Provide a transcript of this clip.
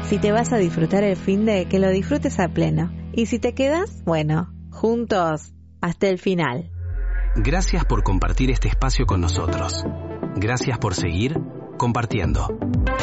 Si te vas a disfrutar el finde, que lo disfrutes a pleno. Y si te quedas, bueno, juntos hasta el final. Gracias por compartir este espacio con nosotros. Gracias por seguir compartiendo.